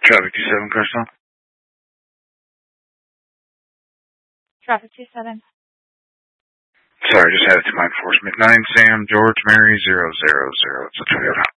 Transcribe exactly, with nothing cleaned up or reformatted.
Traffic two seven, Crystal. Traffic two seven. Sorry, just had it to my enforcement. nine Sam George Mary zero zero zero. It's a Toyota.